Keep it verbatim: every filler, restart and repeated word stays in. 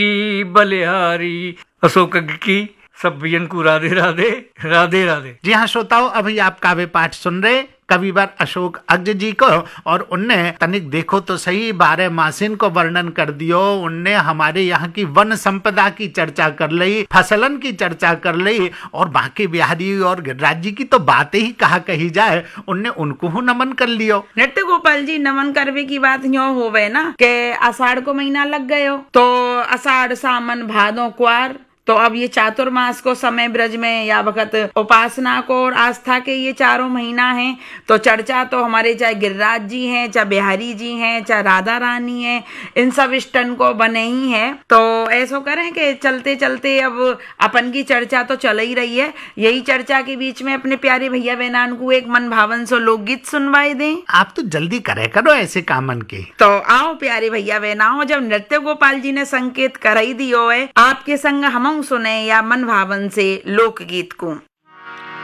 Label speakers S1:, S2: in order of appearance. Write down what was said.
S1: बलिहारी। अशोक की सब बियन को राधे राधे राधे राधे।
S2: जी हाँ श्रोताओं, अभी आप काव्य पाठ सुन रहे कविवर अशोक अग्र जी को, और उनने तनिक देखो तो सही बारह मासिन को वर्णन कर दियो। उनने हमारे यहाँ की वन संपदा की चर्चा कर ली, फसलन की चर्चा कर ली, और बांके बिहारी और गिरिराज जी की तो बातें ही कहा कही जाए। उनने उनको हूँ नमन कर लियो।
S3: नृत्य गोपाल जी, नमन करवे की बात यो होवे ना के आषाढ़ को महीना लग गयो, तो आषाढ़ सावन भादो क्वार, तो अब ये चातुर्मास को समय ब्रज में या वक्त उपासना को और आस्था के ये चारों महीना हैं। तो चर्चा तो हमारे चाहे गिरिराज जी हैं, चाहे बिहारी जी हैं, चाहे राधा रानी हैं, इन सब इष्टन को बने ही है। तो ऐसा करें कि चलते चलते अब अपन की चर्चा तो चल ही रही है, यही चर्चा के बीच में अपने प्यारे भैया बहनान को एक मन भावन सो लोकगीत सुनवाई दें।
S2: आप तो जल्दी करे करो ऐसे कामन के।
S3: तो आओ प्यारे भैया बहनाओं, जब नृत्य गोपाल जी ने संकेत कराई दियो है, आपके संग हम सुने या मन भावन से लोकगीत को।